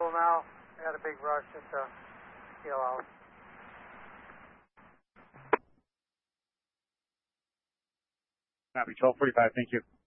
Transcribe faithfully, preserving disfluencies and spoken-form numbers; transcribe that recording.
available now. I got a big rush at the steel house. Copy, twelve forty-five, thank you.